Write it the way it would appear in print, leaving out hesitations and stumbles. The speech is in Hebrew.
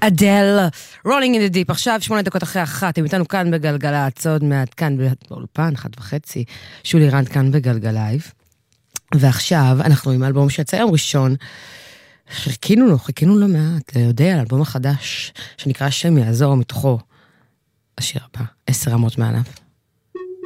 אדל, רולינג אין דה דיפ, עכשיו 8 דקות אחרי 1, אתם איתנו כאן בגלגלצ, עוד מעט כאן באולפן, 1:30, שולי רנד כאן בגלגלייב, ועכשיו אנחנו עם אלבום שיצא יום ראשון, חיכינו לו מעט, יודע, האלבום החדש, שנקרא שם יעזור מתוכו, השיר הבא, 10 רמות מעליו.